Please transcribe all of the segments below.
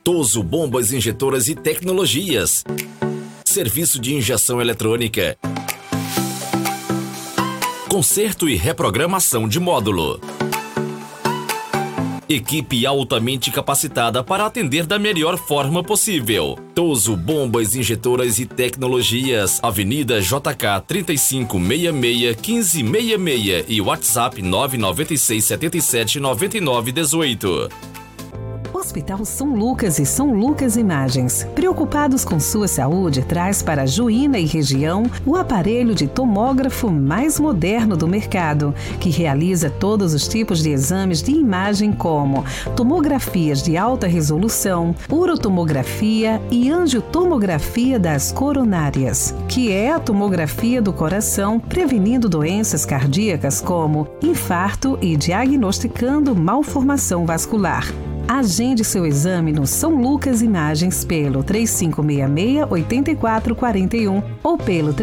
Toso Bombas Injetoras e Tecnologias. Serviço de injeção eletrônica. Conserto e reprogramação de módulo. Equipe altamente capacitada para atender da melhor forma possível. Toso Bombas Injetoras e Tecnologias. Avenida JK 3566 1566 e WhatsApp 996 77 99 18. Hospital São Lucas e São Lucas Imagens, preocupados com sua saúde, traz para Juína e região o aparelho de tomógrafo mais moderno do mercado, que realiza todos os tipos de exames de imagem como tomografias de alta resolução, urotomografia e angiotomografia das coronárias, que é a tomografia do coração, prevenindo doenças cardíacas como infarto e diagnosticando malformação vascular. Agende seu exame no São Lucas Imagens pelo 3566-8441 ou pelo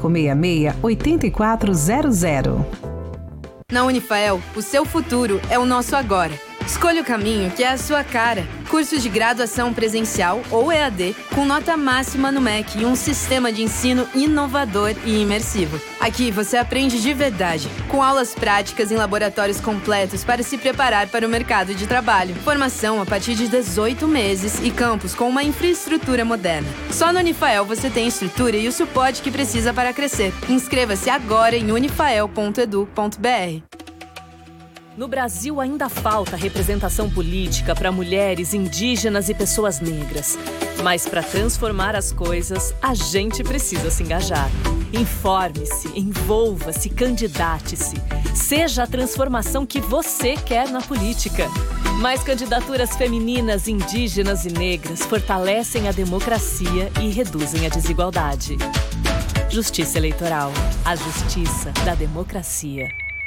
3566-8400. Na Unifael, o seu futuro é o nosso agora. Escolha o caminho que é a sua cara. Cursos de graduação presencial ou EAD com nota máxima no MEC e um sistema de ensino inovador e imersivo. Aqui você aprende de verdade, com aulas práticas em laboratórios completos para se preparar para o mercado de trabalho. Formação a partir de 18 meses e campus com uma infraestrutura moderna. Só no Unifael você tem a estrutura e o suporte que precisa para crescer. Inscreva-se agora em unifael.edu.br. No Brasil ainda falta representação política para mulheres, indígenas e pessoas negras. Mas para transformar as coisas, a gente precisa se engajar. Informe-se, envolva-se, candidate-se. Seja a transformação que você quer na política. Mais candidaturas femininas, indígenas e negras fortalecem a democracia e reduzem a desigualdade. Justiça Eleitoral. A justiça da democracia.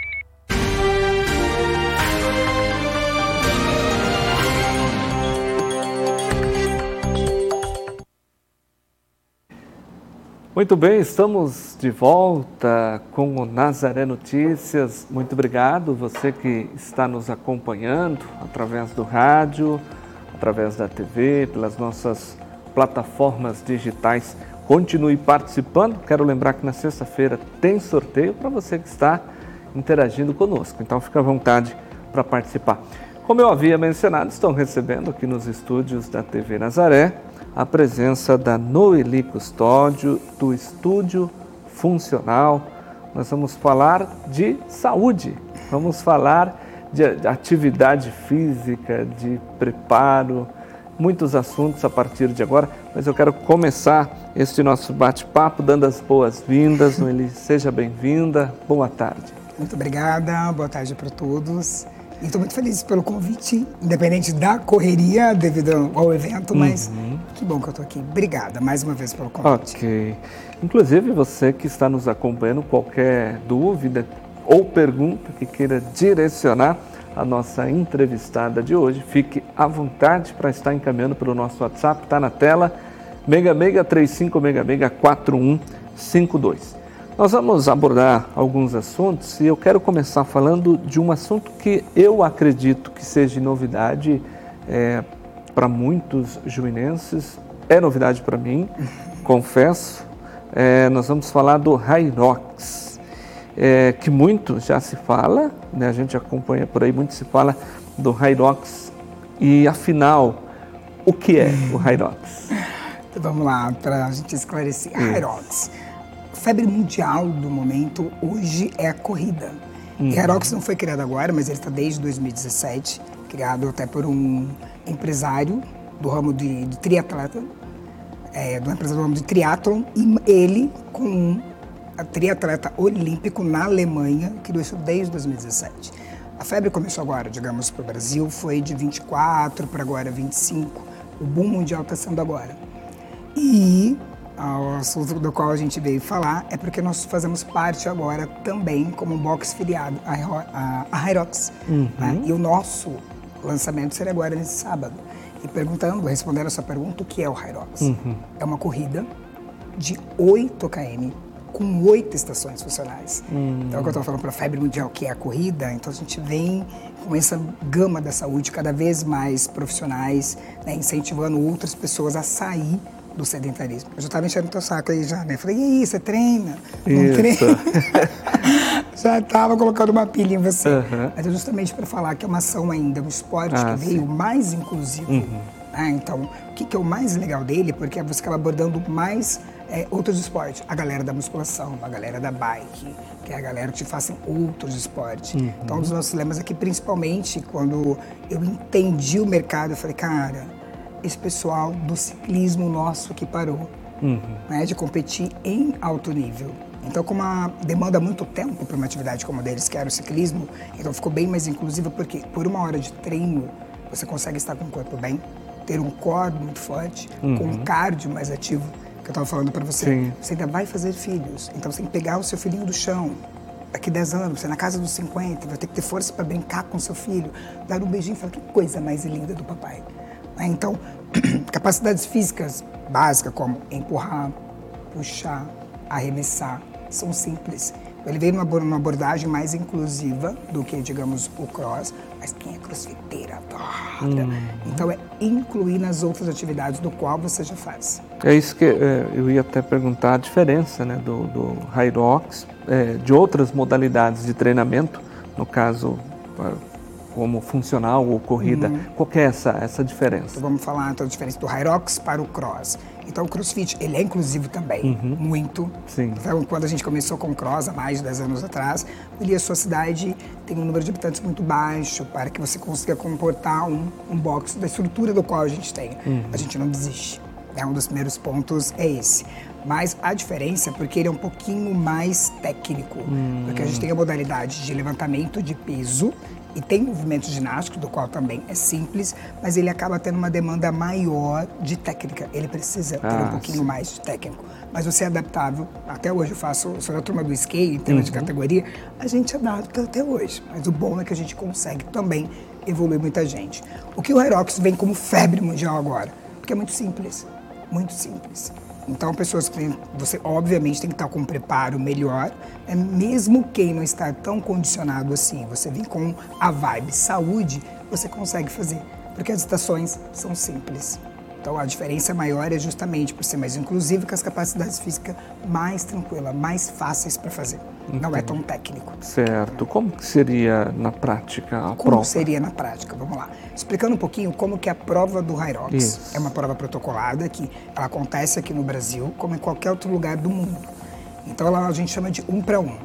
Muito bem, estamos de volta com o Nazaré Notícias. Muito obrigado, você que está nos acompanhando através do rádio, através da TV, pelas nossas plataformas digitais. Continue participando. Quero lembrar que na sexta-feira tem sorteio para você que está interagindo conosco. Então, fique à vontade para participar. Como eu havia mencionado, estão recebendo aqui nos estúdios da TV Nazaré a presença da Noeli Custódio, do Estúdio Funcional. Nós vamos falar de saúde, vamos falar de atividade física, de preparo, muitos assuntos a partir de agora, mas eu quero começar este nosso bate-papo dando as boas-vindas. Noeli, seja bem-vinda, boa tarde. Muito obrigada, boa tarde para todos. Estou muito feliz pelo convite, independente da correria devido ao evento, mas que bom que eu estou aqui. Obrigada mais uma vez pelo convite. Ok. Inclusive, você que está nos acompanhando, qualquer dúvida ou pergunta que queira direcionar à nossa entrevistada de hoje, fique à vontade para estar encaminhando pelo nosso WhatsApp, está na tela, 6635664152. Nós vamos abordar alguns assuntos e eu quero começar falando de um assunto que eu acredito que seja novidade para muitos juinenses, é novidade para mim, confesso. Nós vamos falar do Hyrox, que muito já se fala, né? A gente acompanha por aí, muito se fala do Hyrox e afinal, o que é o Hyrox? Então, vamos lá, para a gente esclarecer. Hyrox. A febre mundial do momento hoje é a corrida. O Hyrox não foi criado agora, mas ele está desde 2017, criado até por um empresário do ramo de triatleta, do empresário do ramo de triatlon, e ele, com um triatleta olímpico na Alemanha, criou isso desde 2017. A febre começou agora, digamos, para o Brasil, foi de 24 para agora 25. O boom mundial está sendo agora. E o assunto do qual a gente veio falar é porque nós fazemos parte agora também como um box filiado a Hyrox. Né? E o nosso lançamento será agora nesse sábado. E respondendo a sua pergunta, o que é o Hyrox? É uma corrida de 8 km com 8 estações funcionais. Então, quando eu estou falando para a febre mundial, que é a corrida, então a gente vem com essa gama da saúde cada vez mais profissionais, né, incentivando outras pessoas a sair do sedentarismo. Eu já estava enchendo o teu saco aí já, né? Falei, e aí, você treina? Não treina? Já estava colocando uma pilha em você. Mas é justamente para falar que é uma ação ainda, um esporte que veio mais inclusivo. Né? Então, o que é o mais legal dele? Porque você acaba abordando mais outros esportes. A galera da musculação, a galera da bike, que é a galera que fazem outros esportes. Então, um dos nossos lemas aqui, principalmente, quando eu entendi o mercado, eu falei, cara, esse pessoal do ciclismo nosso que parou, né, de competir em alto nível. Então, como demanda muito tempo para uma atividade como a deles, que era o ciclismo, então ficou bem mais inclusiva, porque por 1 hora de treino, você consegue estar com o corpo bem, ter um core muito forte, com um cardio mais ativo, que eu estava falando para você. Sim. Você ainda vai fazer filhos, então você tem que pegar o seu filhinho do chão. Daqui 10 anos, você na casa dos 50, vai ter que ter força para brincar com o seu filho, dar um beijinho e falar, que coisa mais linda do papai. Então, capacidades físicas básicas como empurrar, puxar, arremessar, são simples. Ele veio numa abordagem mais inclusiva do que, digamos, o cross, mas quem é crossfiteira adora. Então, é incluir nas outras atividades do qual você já faz. É isso que eu ia até perguntar, a diferença, né, do Hyrox, de outras modalidades de treinamento, no caso, como funcional ou corrida. Qual que é essa diferença? Então, vamos falar então, a diferença do Hyrox para o cross. Então, o CrossFit, ele é inclusivo também, muito. Sim. Então, quando a gente começou com o cross, há mais de 10 anos atrás, ali a sua cidade tem um número de habitantes muito baixo para que você consiga comportar um box da estrutura do qual a gente tem. A gente não desiste. Um dos primeiros pontos é esse. Mas a diferença é porque ele é um pouquinho mais técnico. Porque a gente tem a modalidade de levantamento de peso e tem movimento ginástico, do qual também é simples, mas ele acaba tendo uma demanda maior de técnica. Ele precisa ter um pouquinho mais de técnico. Mas você é adaptável. Até hoje eu sou da turma do skate, em termos de categoria, a gente adapta até hoje. Mas o bom é que a gente consegue também evoluir muita gente. O que o Hyrox vem como febre mundial agora? Porque é muito simples. Muito simples. Então, pessoas que você, obviamente, tem que estar com um preparo melhor, mesmo quem não está tão condicionado assim, você vem com a vibe saúde, você consegue fazer, porque as estações são simples. Então, a diferença maior é justamente por ser mais inclusivo, com as capacidades físicas mais tranquilas, mais fáceis para fazer. Não é tão técnico. Certo. Como que seria na prática a prova? Como seria na prática? Vamos lá. Explicando um pouquinho como que é a prova do Hyrox. Isso. É uma prova protocolada que ela acontece aqui no Brasil, como em qualquer outro lugar do mundo. Então, a gente chama de 1 para 1.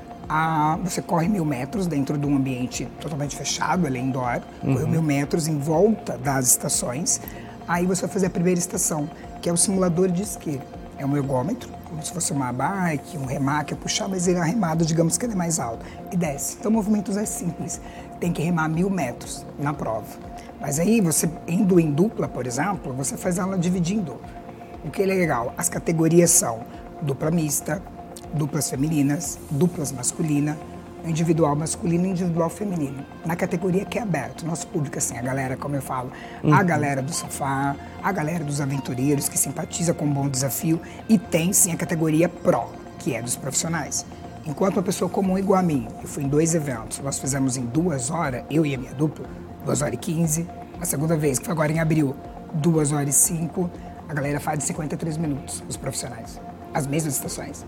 Você corre 1.000 metros dentro de um ambiente totalmente fechado, ele é indoor. Corre 1.000 metros em volta das estações. Aí você vai fazer a primeira estação, que é o simulador de esqui. É um ergômetro, como se fosse uma bike, um remar, que é puxar, mas ele é remado, digamos que ele é mais alto. E desce. Então, o movimento é simples. Tem que remar 1.000 metros na prova. Mas aí, você indo em dupla, por exemplo, você faz ela dividindo. O que é legal? As categorias são dupla mista, duplas femininas, duplas masculinas, individual masculino e individual feminino. Na categoria que é aberto, nosso público, assim, a galera, como eu falo, a galera do sofá, a galera dos aventureiros que simpatiza com um bom desafio, e tem sim a categoria Pro, que é dos profissionais. Enquanto uma pessoa comum igual a mim, eu fui em 2 eventos, nós fizemos em 2 horas, eu e a minha dupla, 2 horas e 15, a segunda vez, que foi agora em abril, 2 horas e 5, a galera faz de 53 minutos, os profissionais. As mesmas estações.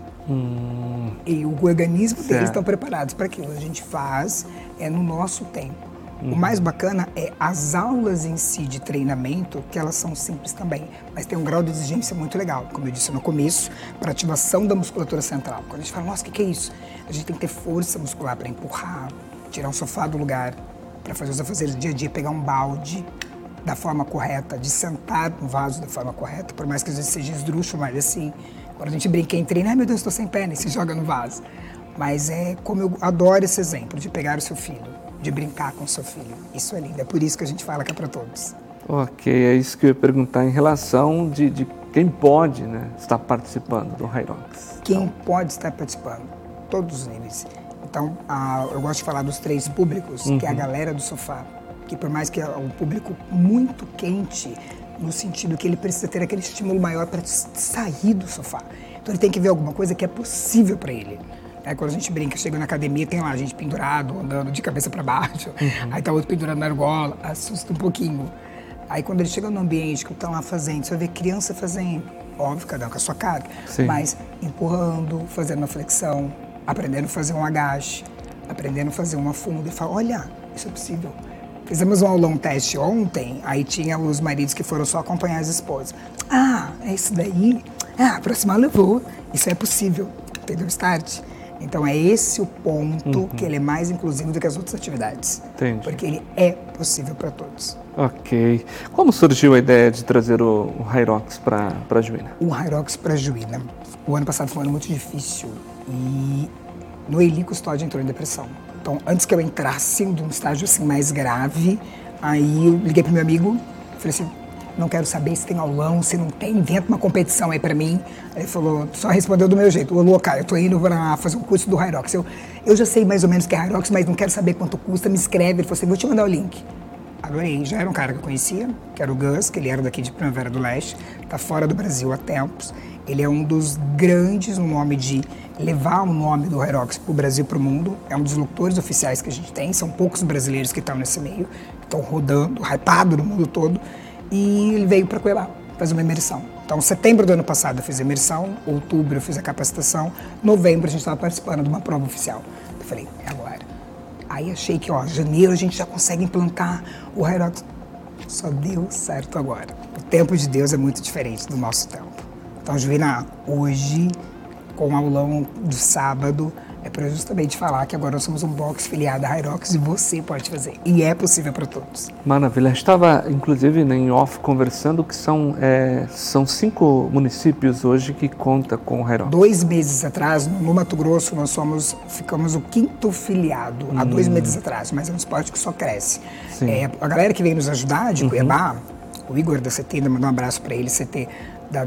E o organismo deles estão preparados para aquilo. A gente faz no nosso tempo. O mais bacana é as aulas em si de treinamento, que elas são simples também, mas tem um grau de exigência muito legal, como eu disse no começo, para ativação da musculatura central. Quando a gente fala, nossa, o que é isso? A gente tem que ter força muscular para empurrar, tirar um sofá do lugar, para fazer os afazeres do dia a dia, pegar um balde da forma correta, de sentar no vaso da forma correta, por mais que às vezes seja esdrúxulo, mas assim, quando a gente brinca em treino, ai meu Deus, estou sem perna, e se joga no vaso. Mas é como eu adoro esse exemplo, de pegar o seu filho, de brincar com o seu filho. Isso é lindo, é por isso que a gente fala que é para todos. Ok, é isso que eu ia perguntar em relação de quem pode, né, estar participando do Hyrox. Quem pode estar participando, todos os níveis. Então, eu gosto de falar dos 3 públicos, que é a galera do sofá, que por mais que é um público muito quente, no sentido que ele precisa ter aquele estímulo maior para sair do sofá. Então, Então ele tem que ver alguma coisa que é possível para ele. Quando a gente brinca, chega na academia, tem lá a gente pendurado, andando de cabeça para baixo, aí tá outro pendurado na argola, assusta um pouquinho. Aí quando ele chega no ambiente que estão lá fazendo, você vai ver criança fazendo, óbvio, cada um com a sua cara, mas empurrando, fazendo uma flexão, aprendendo a fazer um agache, aprendendo a fazer uma funda, e fala, olha, isso é possível. Fizemos um aulão teste ontem, aí tinha os maridos que foram só acompanhar as esposas. Ah, é isso daí? A próxima levou, isso é possível, entendeu? Start. Então é esse o ponto que ele é mais inclusivo do que as outras atividades. Entendi. Porque ele é possível para todos. Ok. Como surgiu a ideia de trazer o Hyrox para Juína? O Hyrox para Juína, o ano passado foi um ano muito difícil e Noeli Custódio entrou em depressão. Então antes que eu entrasse de um estágio assim mais grave, aí eu liguei pro meu amigo, falei assim, não quero saber se tem aulão, se não tem, inventa uma competição aí pra mim. Aí ele falou, só respondeu do meu jeito, ô Luca, eu tô indo pra fazer um curso do Hyrox. Eu já sei mais ou menos o que é Hyrox, mas não quero saber quanto custa, me escreve. Ele falou assim, vou te mandar o link. Adorei, já era um cara que eu conhecia, que era o Gus, que ele era daqui de Primavera do Leste, tá fora do Brasil há tempos. Ele é um dos grandes no nome de levar o nome do Hyrox pro Brasil e pro mundo. É um dos locutores oficiais que a gente tem, são poucos brasileiros que estão nesse meio, que estão rodando, hypado no mundo todo. E ele veio para Cuiabá fazer uma imersão. Então, setembro do ano passado eu fiz a imersão, outubro eu fiz a capacitação, novembro a gente estava participando de uma prova oficial. Eu falei, é agora. Aí achei que, janeiro a gente já consegue implantar o Hyrox. Só deu certo agora. O tempo de Deus é muito diferente do nosso tempo. Então, Juína, hoje, com o aulão do sábado, é para justamente falar que agora nós somos um box filiado à Hyrox e você pode fazer. E é possível para todos. Maravilha. Estava, inclusive, em off conversando que são 5 municípios hoje que contam com o Hyrox. 2 meses atrás, no Mato Grosso, nós ficamos o 5º filiado, há 2 meses atrás, mas é um esporte que só cresce. A galera que veio nos ajudar de Cuiabá, o Igor da CT, mandou um abraço para ele, CT da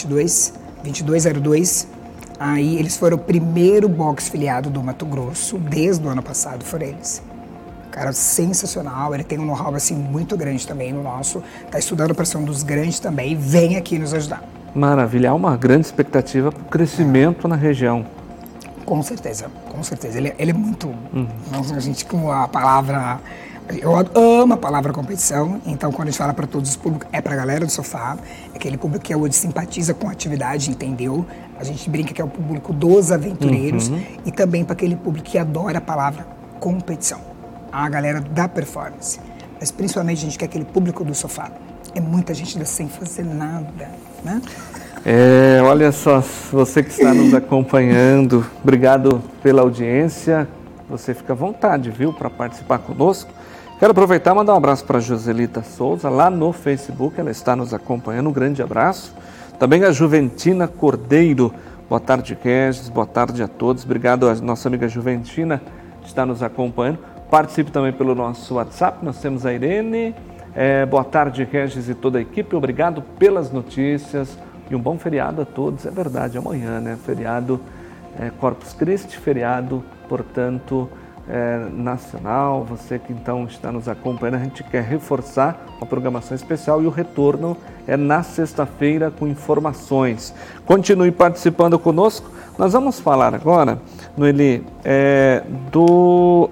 2202, aí eles foram o primeiro box filiado do Mato Grosso, desde o ano passado foram eles. Cara, sensacional, ele tem um know-how assim, muito grande também no nosso, está estudando para ser um dos grandes também, vem aqui nos ajudar. Maravilha, há uma grande expectativa para o crescimento na região. Com certeza, ele é muito, a gente com a palavra, eu amo a palavra competição, então quando a gente fala para todos os públicos, é para a galera do sofá, é aquele público que hoje simpatiza com a atividade, entendeu? A gente brinca que é o público dos aventureiros e também para aquele público que adora a palavra competição, a galera da performance. Mas principalmente a gente quer aquele público do sofá. É muita gente sem fazer nada, né? Olha só, você que está nos acompanhando, obrigado pela audiência. Você fica à vontade, viu, para participar conosco. Quero aproveitar e mandar um abraço para a Joselita Souza, lá no Facebook, ela está nos acompanhando, um grande abraço. Também a Juventina Cordeiro, boa tarde, Regis, boa tarde a todos. Obrigado a nossa amiga Juventina que está nos acompanhando. Participe também pelo nosso WhatsApp, nós temos a Irene. Boa tarde, Regis e toda a equipe, obrigado pelas notícias e um bom feriado a todos. É verdade, amanhã, né? Feriado Corpus Christi, feriado, portanto, nacional. Você que então está nos acompanhando, a gente quer reforçar a programação especial e o retorno é na sexta-feira com informações. Continue participando conosco. Nós vamos falar agora, Noeli, do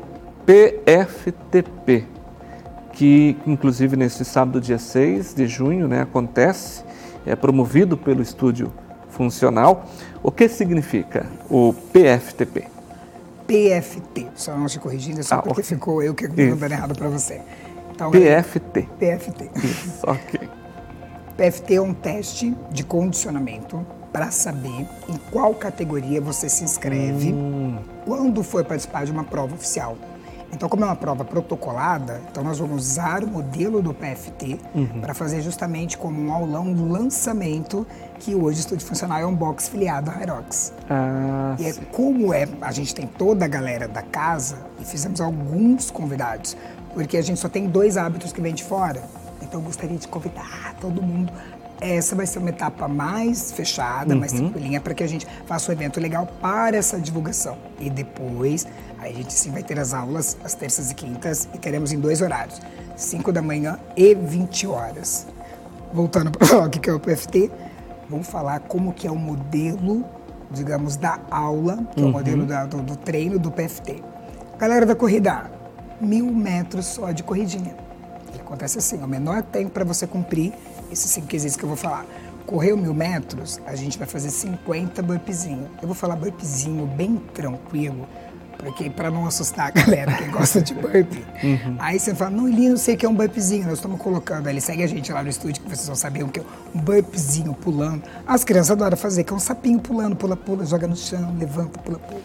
PFTP, que inclusive nesse sábado, dia 6 de junho, né, acontece, é promovido pelo Estúdio Funcional. O que significa o PFTP? PFT, só não te corrigindo, é só porque okay. Ficou eu que mandando errado para você. Então, PFT. PFT. Isso, ok. PFT é um teste de condicionamento para saber em qual categoria você se inscreve quando for participar de uma prova oficial. Então, como é uma prova protocolada, então nós vamos usar o modelo do PFT para fazer justamente como um aulão do lançamento, que hoje o Estúdio Funcional é um box filiado à Hyrox. E como a gente tem toda a galera da casa e fizemos alguns convidados, porque a gente só tem 2 árbitros que vêm de fora, então eu gostaria de convidar todo mundo. Essa vai ser uma etapa mais fechada, mais tranquilinha, para que a gente faça um evento legal para essa divulgação. E depois, aí a gente sim vai ter as aulas às terças e quintas e teremos em 2 horários, 5 da manhã e 20 horas. Voltando para o que é o PFT, vamos falar como que é o modelo digamos, da aula, que é o modelo do treino do PFT. Galera da corrida, 1.000 metros só de corridinha. Acontece assim, o menor tempo para você cumprir esses 5 quesitos que eu vou falar. Correu 1.000 metros, a gente vai fazer 50 burpeezinho. Eu vou falar burpeezinho bem tranquilo, porque para não assustar a galera que gosta de burpee. Aí você fala, não, Eli, não sei o que é um burpeezinho. Nós estamos colocando, ele segue a gente lá no estúdio, que vocês vão saber o que é um burpeezinho pulando. As crianças adoram fazer, que é um sapinho pulando, pula, pula, joga no chão, levanta, pula, pula.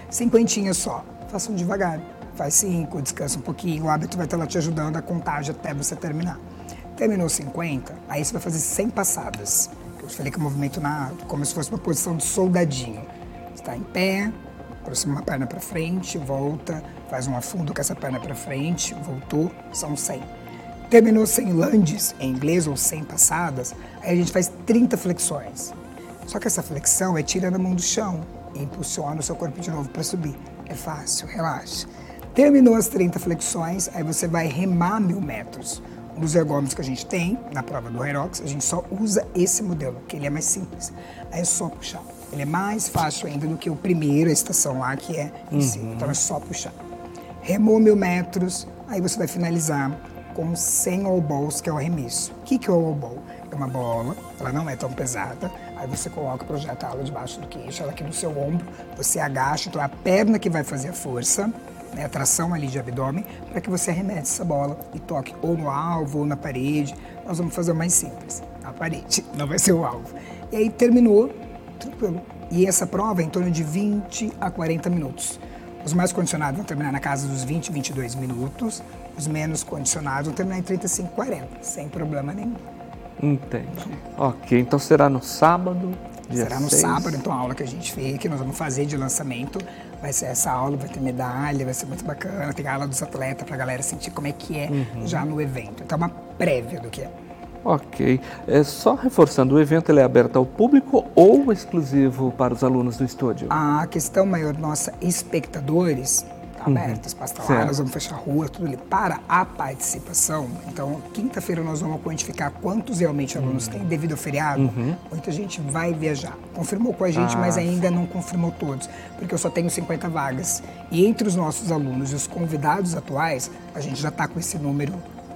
50 só, façam devagar. Faz 5, descansa um pouquinho, o hábito vai estar lá te ajudando a contagem até você terminar. Terminou 50, aí você vai fazer 100 passadas. Eu falei que o movimento como se fosse uma posição de soldadinho. Você está em pé, aproxima uma perna para frente, volta, faz um afundo com essa perna para frente, voltou, são 100. Terminou 100 lunges, em inglês, ou 100 passadas, aí a gente faz 30 flexões. Só que essa flexão é tirando a mão do chão e impulsiona o seu corpo de novo para subir. É fácil, relaxa. Terminou as 30 flexões, aí você vai remar 1.000 metros. Um dos ergômetros que a gente tem na prova do Hyrox, a gente só usa esse modelo, que ele é mais simples. Aí é só puxar. Ele é mais fácil ainda do que o primeiro, a estação lá, que é em cima. Então é só puxar. Remou 1.000 metros, aí você vai finalizar com 100 all balls, que é o arremesso. O que é o all ball? É uma bola, ela não é tão pesada, aí você coloca o projeta-la debaixo do queixo, ela aqui no seu ombro, você agacha, então é a perna que vai fazer a força, né, a tração ali de abdômen, para que você arremesse essa bola e toque ou no alvo ou na parede. Nós vamos fazer o mais simples, a parede, não vai ser o alvo. E aí terminou, tranquilo. E essa prova é em torno de 20 a 40 minutos. Os mais condicionados vão terminar na casa dos 20, 22 minutos, os menos condicionados vão terminar em 35, 40, sem problema nenhum. Entendi. Ok, então será no sábado, dia Será no 6. sábado, então a aula que a gente fez, que nós vamos fazer de lançamento, vai ser essa aula, vai ter medalha, vai ser muito bacana, tem a aula dos atletas pra galera sentir como é que é já no evento. Então é uma prévia do que é. Ok. Só reforçando, o evento ele é aberto ao público ou exclusivo para os alunos do estúdio? A questão maior nossa, espectadores, abertos, lá, nós vamos fechar a rua, tudo ali, para a participação. Então, quinta-feira nós vamos quantificar quantos realmente alunos tem devido ao feriado. Muita gente vai viajar. Confirmou com a gente, mas ainda não confirmou todos, porque eu só tenho 50 vagas. E entre os nossos alunos e os convidados atuais, a gente já está com esse número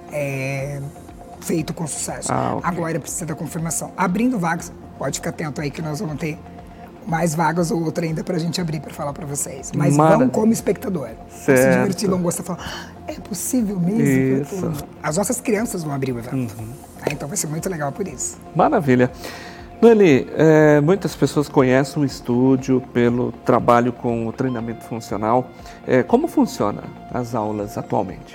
feito com sucesso. Agora precisa da confirmação. Abrindo vagas, pode ficar atento aí que nós vamos ter mais vagas ou outra ainda pra gente abrir pra falar pra vocês. Mas vão como espectador. Se divertir, vão gostar, falar, é possível mesmo? Isso. As nossas crianças vão abrir o evento. Então vai ser muito legal por isso. Maravilha. Noeli, muitas pessoas conhecem o estúdio pelo trabalho com o treinamento funcional. Como funciona as aulas atualmente?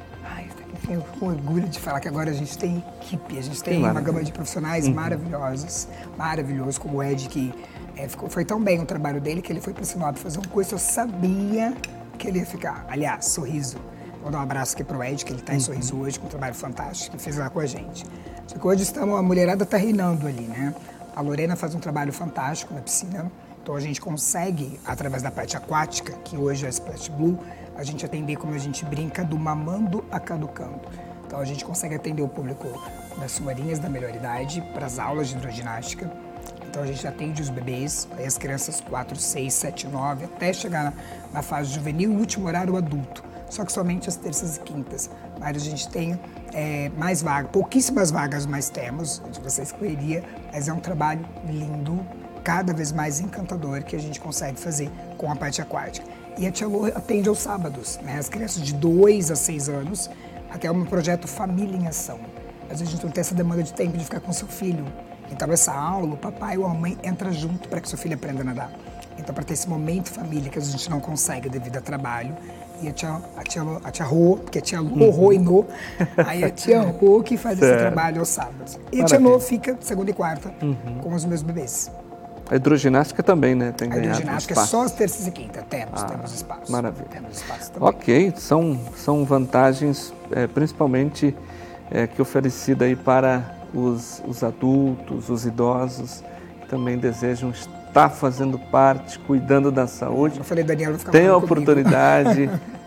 Eu fico com orgulho de falar que agora a gente tem equipe, a gente tem uma gama de profissionais maravilhosos, como o Ed, que foi tão bem o trabalho dele que ele foi para Sinop fazer um curso, eu sabia que ele ia ficar. Aliás, Sorriso. Vou dar um abraço aqui pro Ed, que ele está em Sorriso hoje, com um trabalho fantástico, que fez lá com a gente. Só que hoje a mulherada está reinando ali, né? A Lorena faz um trabalho fantástico na piscina, então a gente consegue, através da parte aquática, que hoje é a Splash Blue, a gente atender, como a gente brinca, do mamando a caducando. Então a gente consegue atender o público das senhorinhas da melhor idade para as aulas de hidroginástica. Então a gente atende os bebês, aí as crianças 4, 6, 7, 9, até chegar na fase juvenil, o último horário adulto. Só que somente as terças e quintas. Mas a gente tem mais vagas, pouquíssimas vagas mais temos, a gente vai escolheria, mas é um trabalho lindo, cada vez mais encantador que a gente consegue fazer com a parte aquática. E a Tia Lô atende aos sábados, né? As crianças de 2 a 6 anos, até um projeto Família em Ação. Às vezes a gente não tem essa demanda de tempo de ficar com seu filho. Então essa aula, o papai ou a mãe entra junto para que seu filho aprenda a nadar. Então para ter esse momento família que a gente não consegue devido a trabalho. E a tia Rô, porque a tia Lô, Rô e Nô, aí a tia Rô que faz esse trabalho aos sábados. E a tia Nô fica segunda e quarta com os meus bebês. A hidroginástica também, né? A hidroginástica é só as terças e quintas. Temos espaço. Maravilha. Temos espaço também. Ok, são vantagens, principalmente que oferecida aí para os adultos, os idosos, que também desejam estar fazendo parte, cuidando da saúde. Eu falei, Daniel, vai ficar tem a oportunidade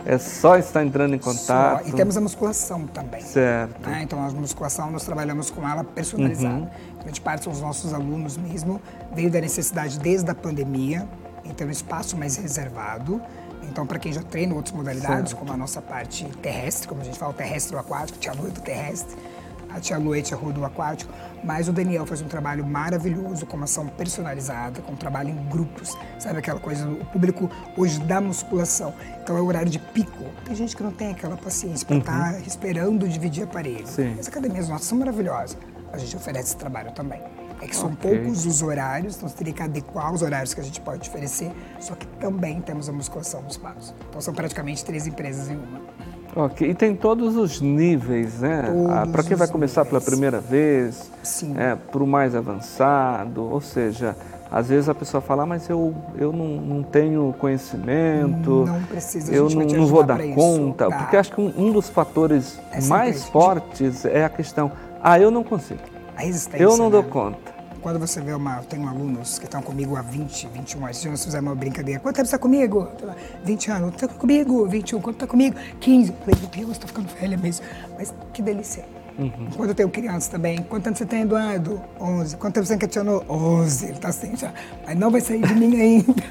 É só estar entrando em contato. E temos a musculação também. Certo. Né? Então, a musculação, nós trabalhamos com ela personalizada. Grande parte são os nossos alunos mesmo. Veio da necessidade desde a pandemia, então um espaço mais reservado. Então, para quem já treina outras modalidades, como a nossa parte terrestre, como a gente fala, o terrestre ou aquático, Tia Lu é do terrestre, a Tia Lu e a Tia Rô do aquático, mas o Daniel faz um trabalho maravilhoso, com uma ação personalizada, com um trabalho em grupos, sabe aquela coisa, o público hoje da musculação, então é o horário de pico, tem gente que não tem aquela paciência para estar esperando dividir aparelho. Sim. As academias nossas são maravilhosas, a gente oferece esse trabalho também. É que são poucos os horários, então você teria que adequar os horários que a gente pode oferecer, só que também temos a musculação no espaço. Então são praticamente 3 empresas em uma. Ok, e tem todos os níveis, né? Para quem vai começar pela primeira vez, para o mais avançado, ou seja, às vezes a pessoa fala, mas eu não tenho conhecimento, não precisa, eu não vou dar conta, porque acho que um dos fatores mais fortes é a questão, eu não consigo, a resistência, eu não dou conta. Quando você vê tenho alunos que estão comigo há 20, 21 anos, nós fizemos uma brincadeira. Quanto tempo você está comigo? 20 anos. Está comigo? 21. Quanto está comigo? 15. Eu falei, meu Deus, estou ficando velha mesmo. Mas que delícia. Quando eu tenho crianças também. Quanto tempo você tem, Eduardo? 11. Quanto tempo você tem, Catiano? 11. Ele está assim já. Mas não vai sair de mim ainda.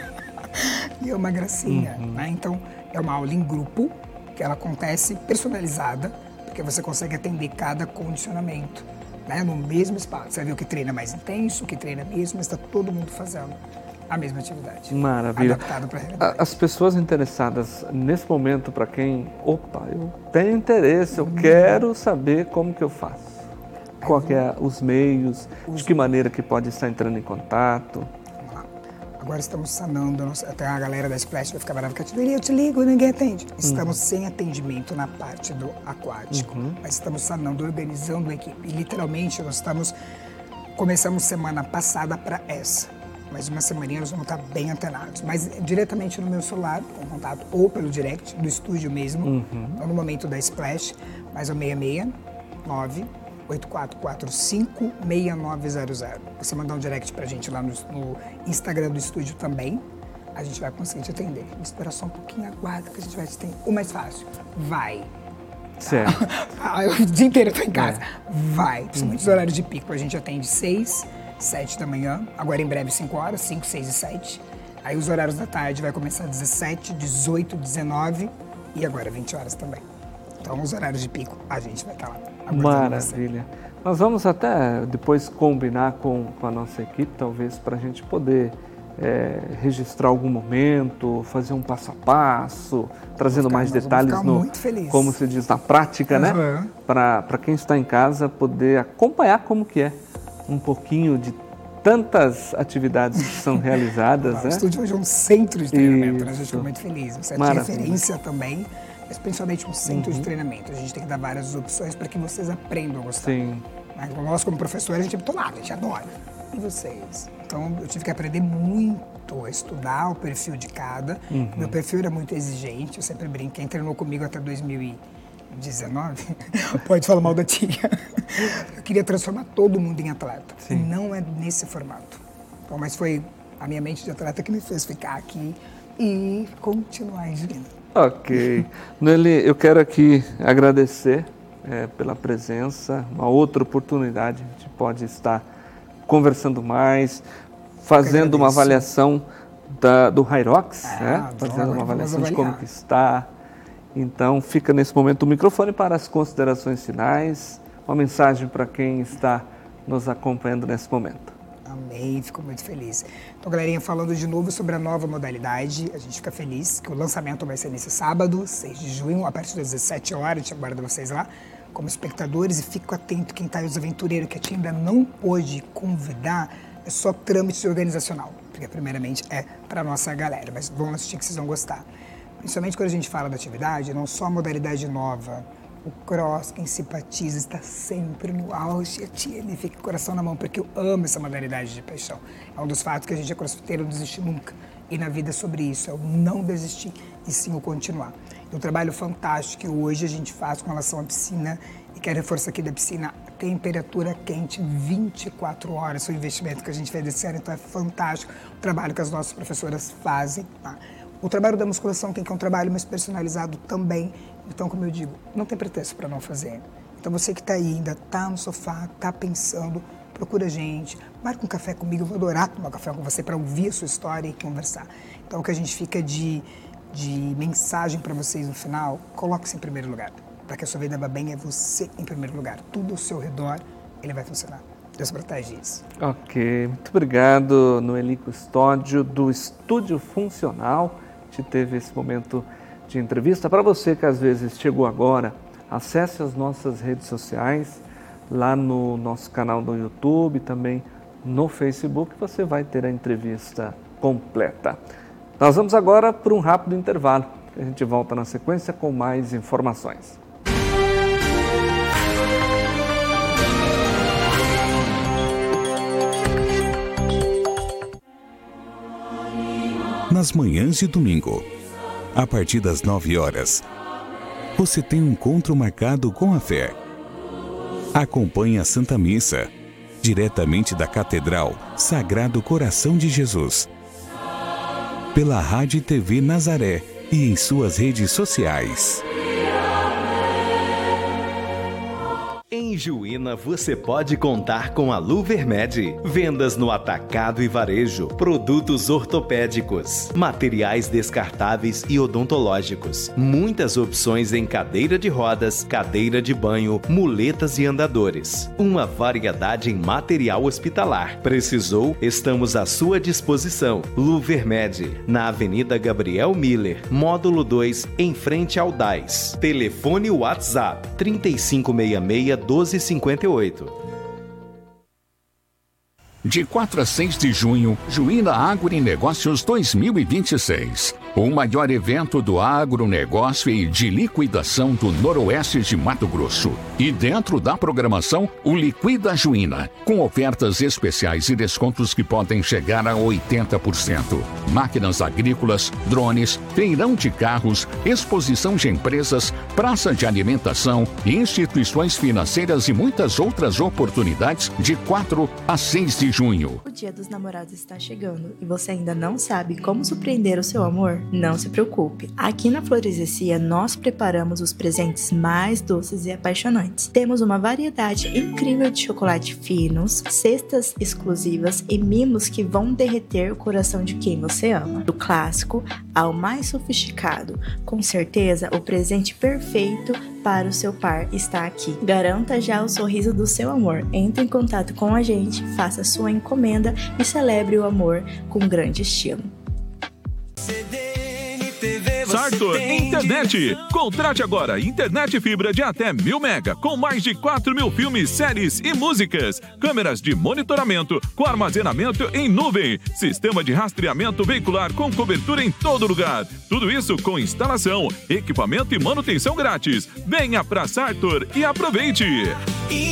E é uma gracinha. Né? Então, é uma aula em grupo, que ela acontece personalizada, porque você consegue atender cada condicionamento. Né, no mesmo espaço. Você vai ver o que treina mais intenso, o que treina mesmo, mas está todo mundo fazendo a mesma atividade. Maravilha. Adaptado para a realidade. As pessoas interessadas nesse momento, para quem, eu tenho interesse, eu quero saber como que eu faço. Qual que é os meios, de que maneira que pode estar entrando em contato. Agora estamos sanando, até a galera da Splash vai ficar brava, eu te ligo, ninguém atende. Estamos sem atendimento na parte do aquático, mas estamos sanando, organizando a equipe. E literalmente começamos semana passada para essa. Mais uma semaninha nós vamos estar bem antenados. Mas diretamente no meu celular, com contato, ou pelo direct do estúdio mesmo, ou no momento da Splash, mais o 669 8445-6900. Você mandar um direct pra gente lá no Instagram do estúdio também, a gente vai conseguir te atender. Espera só um pouquinho, aguarda que a gente vai te atender. O mais fácil, vai. Certo. O dia inteiro eu tô em casa. Vai. Principalmente os horários de pico. A gente atende 6, 7 da manhã, agora em breve 5 horas, 5, 6 e 7. Aí os horários da tarde vai começar 17, 18, 19 e agora 20 horas também. Então, os horários de pico, a gente vai estar lá. Maravilha. Nós vamos até depois combinar com a nossa equipe, talvez, para a gente poder registrar algum momento, fazer um passo a passo, trazendo mais detalhes como se diz, na prática, né? Para quem está em casa poder acompanhar como que é um pouquinho de tantas atividades que são realizadas. O estúdio hoje é um centro de treinamento, né? A gente fica muito feliz. Você tem referência também, mas principalmente um centro de treinamento. A gente tem que dar várias opções para que vocês aprendam a gostar. Sim. Mas nós, como professores, a gente é bitolado, a gente adora. E vocês? Então, eu tive que aprender muito a estudar o perfil de cada. Meu perfil era muito exigente, eu sempre brinco. Quem treinou comigo até 2019, pode falar mal da tia. Eu queria transformar todo mundo em atleta. Sim. E não é nesse formato. Então, mas foi a minha mente de atleta que me fez ficar aqui e continuar exigindo. Ok. Noeli, eu quero aqui agradecer pela presença. Uma outra oportunidade, a gente pode estar conversando mais, fazendo uma avaliação do Hyrox, fazendo uma avaliação de como que está. Então, fica nesse momento o microfone para as considerações finais, uma mensagem para quem está nos acompanhando nesse momento. Amém, fico muito feliz. Então, galerinha, falando de novo sobre a nova modalidade, a gente fica feliz que o lançamento vai ser nesse sábado, 6 de junho, a partir das 17 horas, a gente aguarda vocês lá como espectadores, e fico atento quem está aí, os aventureiros, que a gente ainda não pôde convidar, é só trâmite organizacional, porque primeiramente é para a nossa galera, mas vão assistir que vocês vão gostar. Principalmente quando a gente fala da atividade, não só a modalidade nova, o cross, quem simpatiza, está sempre no auge, a tia ele fica com o coração na mão, porque eu amo essa modalidade de paixão. É um dos fatos que a gente é crossfiteiro, não desiste nunca. E na vida é sobre isso, é o não desistir e sim o continuar. E um trabalho fantástico que hoje a gente faz com relação à piscina, e quero reforçar aqui da piscina, temperatura quente 24 horas, foi o investimento que a gente fez esse ano, então é fantástico o trabalho que as nossas professoras fazem, tá? O trabalho da musculação tem que ser um trabalho mais personalizado também. Então, como eu digo, não tem pretexto para não fazer. Então, você que está aí, ainda está no sofá, está pensando, procura a gente, marca um café comigo, eu vou adorar tomar café com você para ouvir a sua história e conversar. Então, o que a gente fica de mensagem para vocês no final, coloque-se em primeiro lugar. Para que a sua vida vá bem, é você em primeiro lugar. Tudo ao seu redor, ele vai funcionar. Deus protege isso. Ok, muito obrigado, Noeli Custódio, do Estúdio Funcional, que teve esse momento de entrevista. Para você que às vezes chegou agora, acesse as nossas redes sociais, lá no nosso canal no YouTube, também no Facebook, você vai ter a entrevista completa. Nós vamos agora para um rápido intervalo. A gente volta na sequência com mais informações. Nas manhãs de domingo, a partir das 9 horas, você tem um encontro marcado com a fé. Acompanhe a Santa Missa, diretamente da Catedral Sagrado Coração de Jesus, pela Rádio e TV Nazaré e em suas redes sociais. Em Juína você pode contar com a Luvermed. Vendas no atacado e varejo, produtos ortopédicos, materiais descartáveis e odontológicos. Muitas opções em cadeira de rodas, cadeira de banho, muletas e andadores. Uma variedade em material hospitalar. Precisou? Estamos à sua disposição. Luvermed, na Avenida Gabriel Miller, Módulo 2, em frente ao DAIS. Telefone WhatsApp 3566-1258. De 4 a 6 de junho, Juína Agronegócios 2026. O maior evento do agronegócio e de liquidação do Noroeste de Mato Grosso. E dentro da programação, o Liquida Juína, com ofertas especiais e descontos que podem chegar a 80%. Máquinas agrícolas, drones, feirão de carros, exposição de empresas, praça de alimentação, instituições financeiras e muitas outras oportunidades de 4 a 6 de junho. O Dia dos Namorados está chegando e você ainda não sabe como surpreender o seu amor? Não se preocupe. Aqui na Florescia nós preparamos os presentes mais doces e apaixonantes. Temos uma variedade incrível de chocolate finos, cestas exclusivas e mimos que vão derreter o coração de quem você ama. Do clássico ao mais sofisticado. Com certeza, o presente perfeito para o seu par está aqui. Garanta já o sorriso do seu amor. Entre em contato com a gente, faça sua encomenda e celebre o amor com grande estilo. Sartor Internet. Contrate agora internet fibra de até 1000 mega, com mais de 4.000 filmes, séries e músicas. Câmeras de monitoramento com armazenamento em nuvem. Sistema de rastreamento veicular com cobertura em todo lugar. Tudo isso com instalação, equipamento e manutenção grátis. Venha pra Sartor e aproveite!